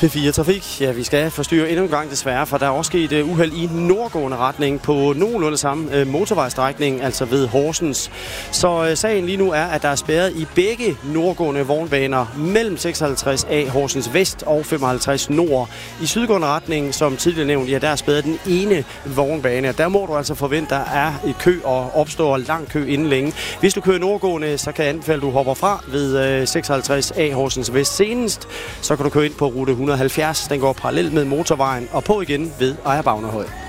P4 Trafik. Ja, vi skal forstyrre endnu en gang desværre, for der er også sket uheld i nordgående retning på nogenlunde samme motorvejsstrækning, altså ved Horsens. Så sagen lige nu er, at der er spærret i begge nordgående vognbaner mellem 56A Horsens Vest og 55 Nord. I sydgående retning, som tidligere nævnt, ja, der er spærret den ene vognbane. Der må du altså forvente, der er et kø og opstår lang kø inden længe. Hvis du kører nordgående, så kan jeg anbefale, at du hopper fra ved 56A Horsens Vest senest. Så kan du køre ind på rute 170. Den går parallelt med motorvejen og på igen ved Ejerbagnerhøj.